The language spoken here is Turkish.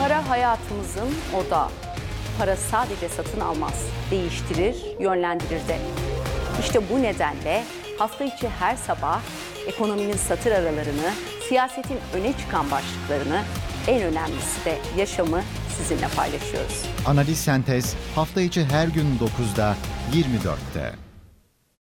Para hayatımızın odağı. Para sadece satın almaz, değiştirir, yönlendirir de. İşte bu nedenle hafta içi her sabah ekonominin satır aralarını, siyasetin öne çıkan başlıklarını, en önemlisi de yaşamı sizinle paylaşıyoruz. Analiz Sentez hafta içi her gün 9'da 24'te.